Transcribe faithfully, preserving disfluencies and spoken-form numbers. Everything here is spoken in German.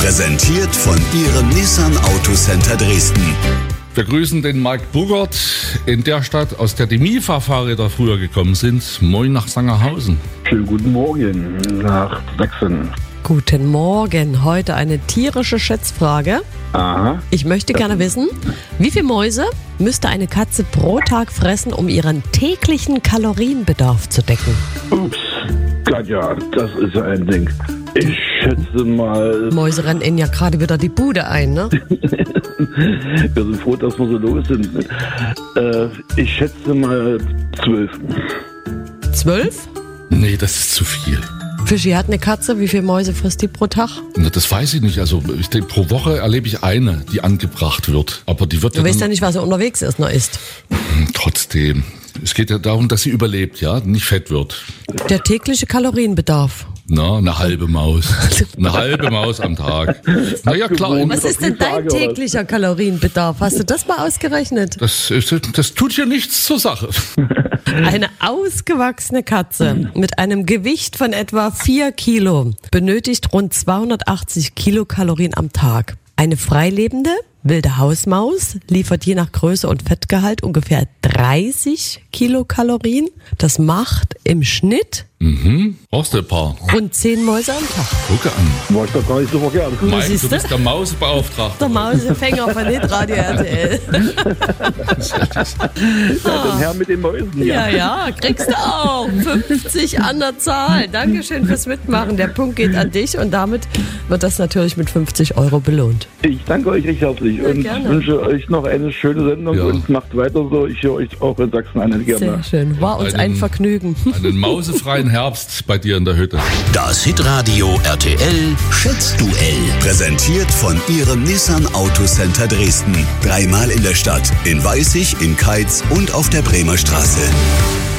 Präsentiert von Ihrem Nissan Autocenter Dresden. Wir grüßen den Marc Burgert in der Stadt, aus der die Mifa-Fahrräder früher gekommen sind. Moin nach Sangerhausen. Schönen guten Morgen nach Sachsen. Guten Morgen. Heute eine tierische Schätzfrage. Aha. Ich möchte gerne wissen, wie viele Mäuse müsste eine Katze pro Tag fressen, um ihren täglichen Kalorienbedarf zu decken? Ups, Katja, das ist ja ein Ding. Ich schätze mal... Mäuse rennen Ihnen ja gerade wieder die Bude ein, ne? Wir sind froh, dass wir so los sind. Äh, ich schätze mal zwölf. Zwölf? Nee, das ist zu viel. Fischi hat eine Katze. Wie viele Mäuse frisst die pro Tag? Na, das weiß ich nicht. Also ich denke, pro Woche erlebe ich eine, die angebracht wird. Aber die wird Du ja weißt ja dann, nicht, was er unterwegs ist, noch isst. trotzdem. Es geht ja darum, dass sie überlebt, ja, nicht fett wird. Der tägliche Kalorienbedarf. Na, eine halbe Maus. Eine halbe Maus am Tag. Na ja, klar. Was ist denn dein täglicher Kalorienbedarf? Hast du das mal ausgerechnet? Das, ist, das tut hier nichts zur Sache. Eine ausgewachsene Katze mit einem Gewicht von etwa vier Kilo benötigt rund zweihundertachtzig Kilokalorien am Tag. Eine freilebende wilde Hausmaus liefert je nach Größe und Fettgehalt ungefähr dreißig Kilokalorien. Das macht im Schnitt Mhm. Brauchst du ein paar? rund zehn Mäuse am Tag. Gucke an. War ich doch gar nicht so verkehrt. Mike, du siehste? bist der Mausbeauftragte. Der Mausefänger von Hitradio R T L. Ja, den Herr mit den Mäusen. Ja, ja, kriegst du auch. fünfzig an der Zahl. Dankeschön fürs Mitmachen. Der Punkt geht an dich und damit wird das natürlich mit fünfzig Euro belohnt. Ich danke euch recht herzlich Ja, und gerne. wünsche euch noch eine schöne Sendung Ja. und macht weiter so. Ich höre euch auch in Sachsen an. Gerne. Sehr schön. War uns ein Einen- Vergnügen. Einen mausefreien Herbst bei dir in der Hütte. Das Hitradio R T L Schätzduell. Präsentiert von Ihrem Nissan Autocenter Dresden. Dreimal in der Stadt, in Weißig, in Keitz und auf der Bremer Straße.